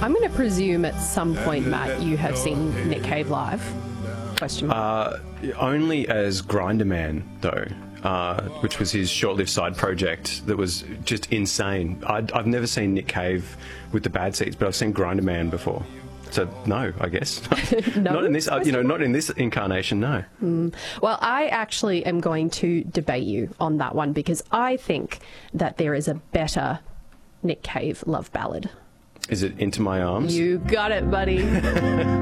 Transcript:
I'm going to presume at some point, Matt, you have seen Nick Cave live? Question mark. Only as Grinder Man, though, which was his short-lived side project that was just insane. I've never seen Nick Cave with the Bad Seeds, but I've seen Grinder Man before. So no, I guess No? not in this. Not in this incarnation. No. Well, I actually am going to debate you on that one because I think that there is a better Nick Cave love ballad. Is it Into My Arms? You got it, buddy.